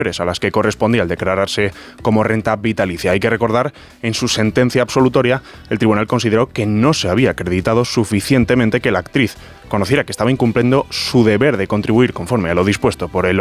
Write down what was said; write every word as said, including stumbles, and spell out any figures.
a las que correspondía el declararse como renta vitalicia. Hay que recordar, en su sentencia absolutoria, el tribunal consideró que no se había acreditado suficientemente que la actriz conociera que estaba incumpliendo su deber de contribuir conforme a lo dispuesto por el